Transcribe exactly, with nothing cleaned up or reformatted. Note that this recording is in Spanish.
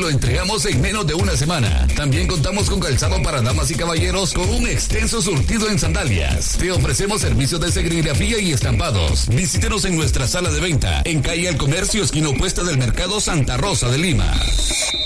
lo entregamos en menos de una semana. También contamos con calzado para damas y caballeros con un extenso surtido en sandalias. Te ofrecemos servicios de serigrafía y estampados. Visítenos en nuestra sala de venta, en calle El Comercio, esquina opuesta del Mercado Santa Rosa de Lima.